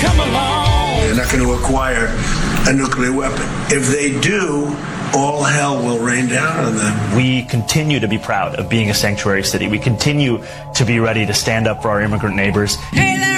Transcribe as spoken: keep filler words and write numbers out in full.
come along. They're not going to acquire a nuclear weapon. If they do, all hell will rain down on them. We continue to be proud of being a sanctuary city. We continue to be ready to stand up for our immigrant neighbors. Hey there.